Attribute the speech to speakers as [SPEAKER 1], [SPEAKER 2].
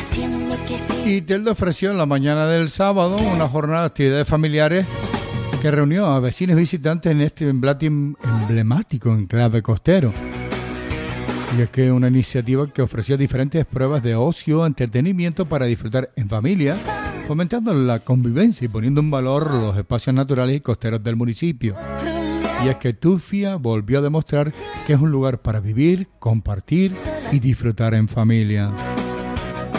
[SPEAKER 1] Y Telde ofreció en la mañana del sábado una jornada de actividades familiares que reunió a vecinos y visitantes en este emblemático enclave costero. Y es que una iniciativa que ofreció diferentes pruebas de ocio, entretenimiento para disfrutar en familia, fomentando la convivencia y poniendo en valor los espacios naturales y costeros del municipio. Y es que Tufia volvió a demostrar que es un lugar para vivir, compartir y disfrutar en familia.